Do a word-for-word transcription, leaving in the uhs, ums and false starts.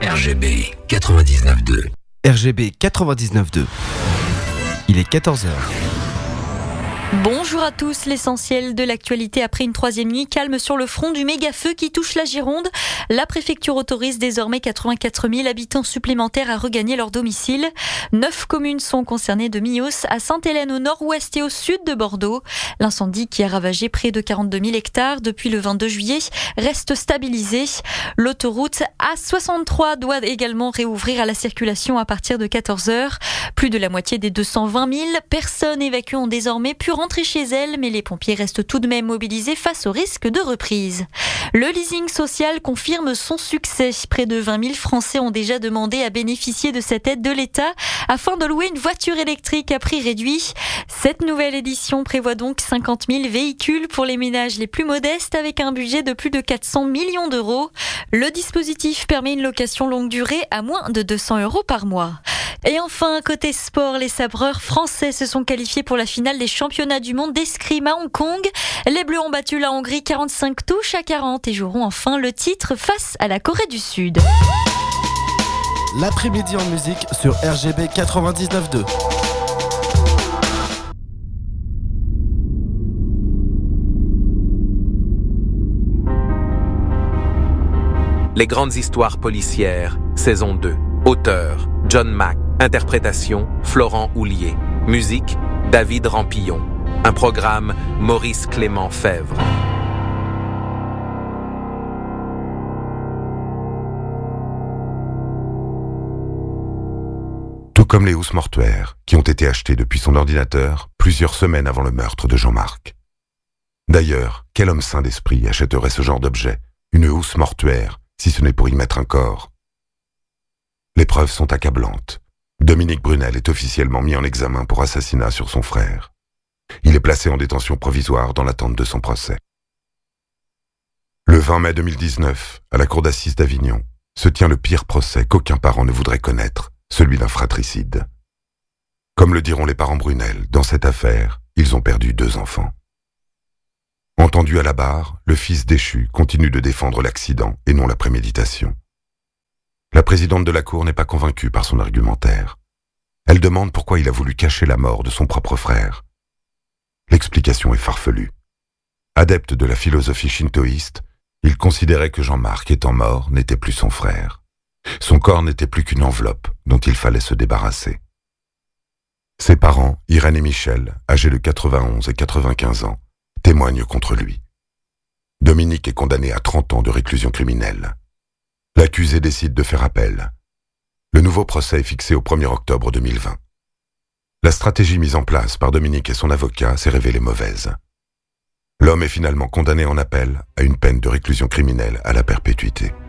R G B quatre-vingt-dix-neuf deux. R G B quatre-vingt-dix-neuf deux. Il est quatorze heures. Bonjour à tous, l'essentiel de l'actualité après une troisième nuit calme sur le front du méga-feu qui touche la Gironde. La préfecture autorise désormais quatre-vingt-quatre mille habitants supplémentaires à regagner leur domicile. Neuf communes sont concernées de Millos à Sainte-Hélène au nord-ouest et au sud de Bordeaux. L'incendie qui a ravagé près de quarante-deux mille hectares depuis le vingt-deux juillet reste stabilisé. L'autoroute A soixante-trois doit également réouvrir à la circulation à partir de quatorze heures. Plus de la moitié des deux cent vingt mille personnes évacuées ont désormais pu rentrer chez elles, mais les pompiers restent tout de même mobilisés face au risque de reprise. Le leasing social confirme son succès. Près de vingt mille Français ont déjà demandé à bénéficier de cette aide de l'État afin de louer une voiture électrique à prix réduit. Cette nouvelle édition prévoit donc cinquante mille véhicules pour les ménages les plus modestes avec un budget de plus de quatre cents millions d'euros. Le dispositif permet une location longue durée à moins de deux cents euros par mois. Et enfin, côté sport, les sabreurs français se sont qualifiés pour la finale des championnats du monde d'escrime à Hong Kong. Les Bleus ont battu la Hongrie quarante-cinq touches à quarante et joueront enfin le titre face à la Corée du Sud. L'après-midi en musique sur R G B quatre-vingt-dix-neuf deux. Les grandes histoires policières, saison deux. Auteur, John Mack. Interprétation, Florent Houlier. Musique, David Rampillon. Un programme, Maurice Clément Fèvre. Tout comme les housses mortuaires, qui ont été achetées depuis son ordinateur plusieurs semaines avant le meurtre de Jean-Marc. D'ailleurs, quel homme sain d'esprit achèterait ce genre d'objet, une housse mortuaire, si ce n'est pour y mettre un corps? Les preuves sont accablantes. Dominique Brunel est officiellement mis en examen pour assassinat sur son frère. Il est placé en détention provisoire dans l'attente de son procès. Le vingt mai deux mille dix-neuf, à la cour d'assises d'Avignon, se tient le pire procès qu'aucun parent ne voudrait connaître, celui d'un fratricide. Comme le diront les parents Brunel, dans cette affaire, ils ont perdu deux enfants. Entendu à la barre, le fils déchu continue de défendre l'accident et non la préméditation. La présidente de la Cour n'est pas convaincue par son argumentaire. Elle demande pourquoi il a voulu cacher la mort de son propre frère. L'explication est farfelue. Adepte de la philosophie shintoïste, il considérait que Jean-Marc, étant mort, n'était plus son frère. Son corps n'était plus qu'une enveloppe dont il fallait se débarrasser. Ses parents, Irène et Michel, âgés de quatre-vingt-onze et quatre-vingt-quinze ans, témoignent contre lui. Dominique est condamné à trente ans de réclusion criminelle. L'accusé décide de faire appel. Le nouveau procès est fixé au premier octobre deux mille vingt. La stratégie mise en place par Dominique et son avocat s'est révélée mauvaise. L'homme est finalement condamné en appel à une peine de réclusion criminelle à la perpétuité.